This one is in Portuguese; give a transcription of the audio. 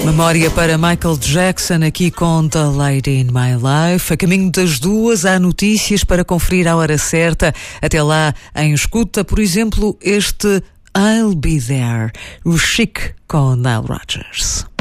Memória para Michael Jackson, aqui com The Lady in My Life. A caminho das 2 há notícias para conferir à hora certa. Até lá, em escuta, por exemplo, este I'll Be There, o Chic com Nile Rodgers.